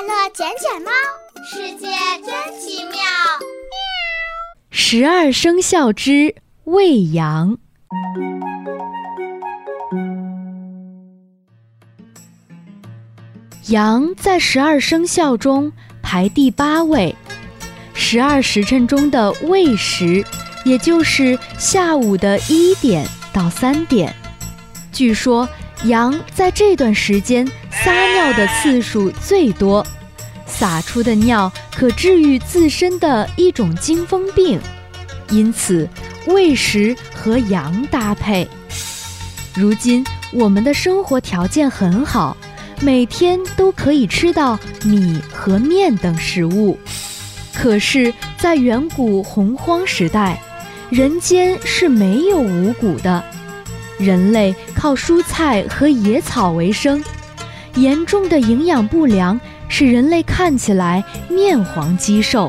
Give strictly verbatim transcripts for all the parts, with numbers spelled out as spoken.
乐卷卷猫，世界真奇妙。 十二生肖之未羊。羊在十二生肖中排第八位，十二时辰中的未时，也就是下午的一点到三点。据说羊在这段时间撒尿的次数最多，撒出的尿可治愈自身的一种惊风病，因此未时和羊搭配。如今我们的生活条件很好，每天都可以吃到米和面等食物，可是在远古洪荒时代，人间是没有五谷的，人类靠蔬菜和野草为生，严重的营养不良使人类看起来面黄肌瘦。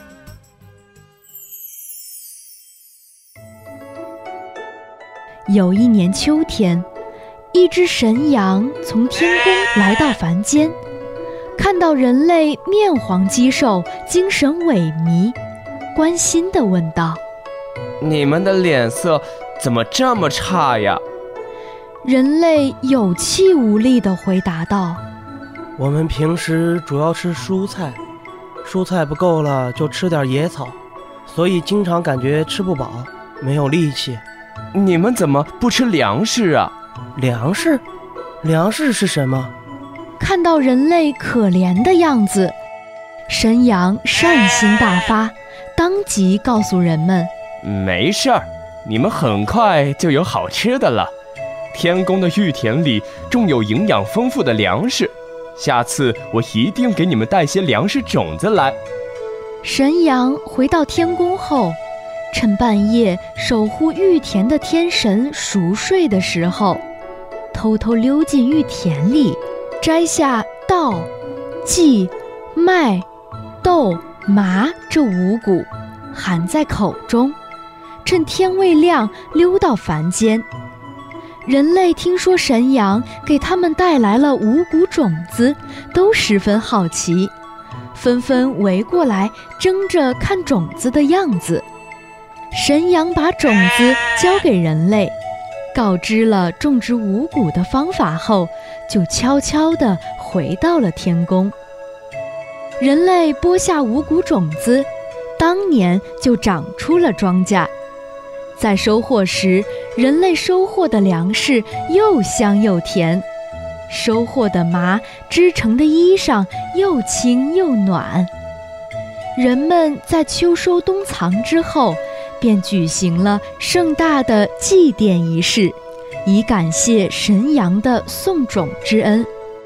有一年秋天，一只神羊从天宫来到凡间，看到人类面黄肌瘦，精神萎靡，关心地问道： 你们的脸色怎么这么差呀？ 人类有气无力地回答道： 我们平时主要吃蔬菜，蔬菜不够了就吃点野草，所以经常感觉吃不饱，没有力气。 你们怎么不吃粮食啊？ 粮食？粮食是什么？ 看到人类可怜的样子，神羊善心大发，当即告诉人们： 没事儿，你们很快就有好吃的了。天宫的玉田里种有营养丰富的粮食，下次我一定给你们带些粮食种子来。 神羊回到天宫后，趁半夜守护玉田的天神熟睡的时候，偷偷溜进玉田里，摘下稻、稷、麦、豆、麻这五谷，含在口中，趁天未亮溜到凡间。人类听说神羊给他们带来了五谷种子，都十分好奇，纷纷围过来争着看种子的样子。神羊把种子交给人类，告知了种植五谷的方法后，就悄悄地回到了天宫。人类播下五谷种子，当年就长出了庄稼。在收获时，人类收获的粮食又香又甜，收获的麻织成的衣裳又轻又暖。人们在秋收冬藏之后，便举行了盛大的祭奠仪式，以感谢神羊的送种之恩。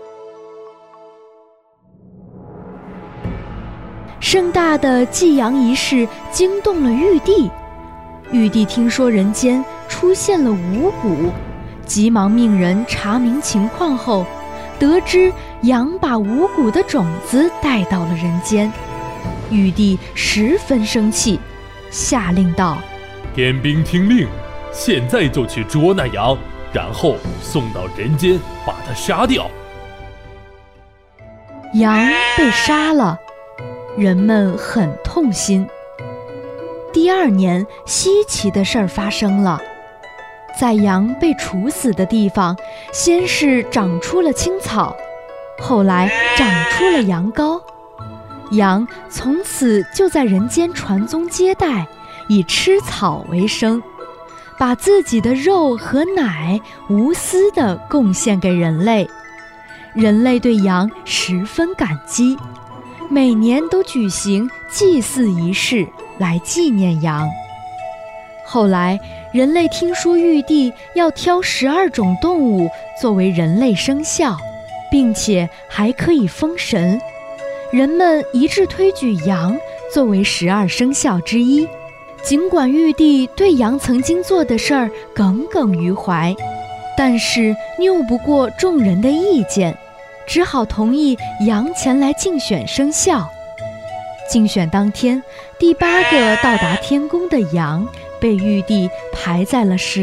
盛大的祭羊仪式惊动了玉帝，玉帝听说人间出现了五谷，急忙命人查明情况后，得知羊把五谷的种子带到了人间。玉帝十分生气，下令道： 天兵听令，现在就去捉那羊，然后送到人间把它杀掉。 羊被杀了，人们很痛心。第二年，稀奇的事儿发生了，在羊被处死的地方，先是长出了青草，后来长出了羊羔。羊从此就在人间传宗接代，以吃草为生，把自己的肉和奶无私地贡献给人类。人类对羊十分感激，每年都举行祭祀仪式来纪念羊。后来人类听说玉帝要挑十二种动物作为人类生肖，并且还可以封神，人们一致推举羊作为十二生肖之一。尽管玉帝对羊曾经做的事儿耿耿于怀，但是拗不过众人的意见，只好同意羊前来竞选生肖。竞选当天，第八个到达天宫的羊被玉帝排在了十